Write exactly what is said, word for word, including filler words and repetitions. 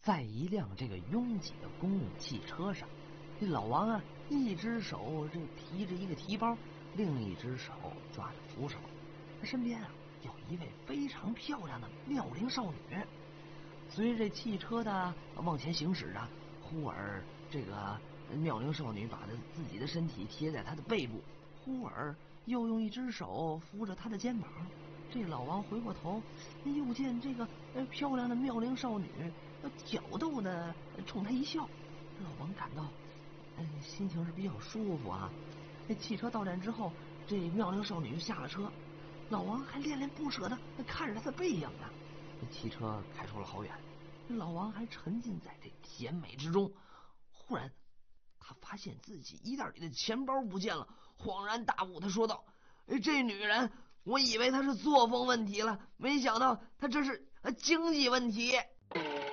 在一辆这个拥挤的公共汽车上，这老王啊，一只手这提着一个提包，另一只手抓着扶手，他身边啊有一位非常漂亮的妙龄少女。随着汽车的往前行驶啊，忽而这个妙龄少女把她自己的身体贴在他的背部，忽而又用一只手扶着他的肩膀。这老王回过头，又见这个漂亮的妙龄少女挑逗的冲他一笑。老王感到嗯，心情是比较舒服啊。这汽车到站之后，这妙龄少女下了车，老王还恋恋不舍的看着她的背影呢。这汽车开出了好远，老王还沉浸在这甜美之中。忽然他发现自己衣袋里的钱包不见了，恍然大悟，他说道：这女人，我以为她是作风问题了，没想到她这是经济问题。